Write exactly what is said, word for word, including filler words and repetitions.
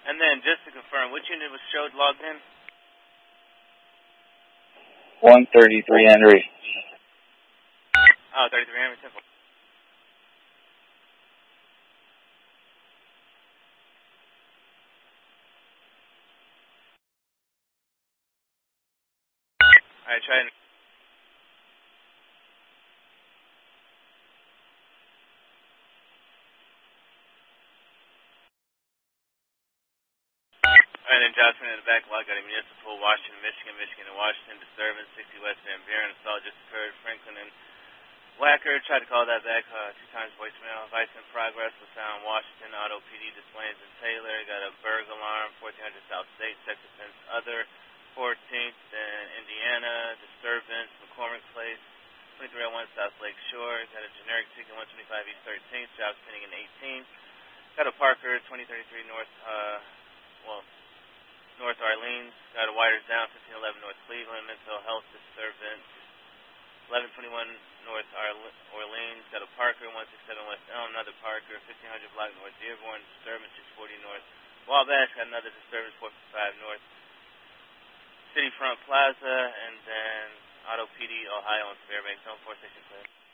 And then, just to confirm, which unit was showed logged in? one thirty-three Henry. Oh, thirty-three Henry, simple. Alright, try it. Alright, then Jocelyn in the backlog got a municipal, Washington, Michigan, Michigan, and Washington disturbance, sixty West Van Buren, assault just occurred, Franklin and Wacker tried to call that back uh, two times voicemail. Vice in progress, LaSalle, Washington, Auto P D, Des Plaines and Taylor, got a burg alarm, fourteen hundred South State, Texas Fence, other, fourteenth and Indiana, disturbance, McCormick Place, twenty-three oh one South Lake Shore, got a generic ticket, one twenty-five East thirteenth, jobs pending in eighteenth, got a Parker, twenty thirty-three North, uh, well, North Orleans, got a Wires Down, fifteen eleven North Cleveland, mental health disturbance, eleven twenty-one North Orleans, got a Parker, one sixty-seven West Elm, another Parker, fifteen hundred block North Dearborn, disturbance, six forty North Wabash, got another disturbance, four fifty-five North City Front Plaza, and then Auto P D, Ohio, and Fairbanks, zone four station clear.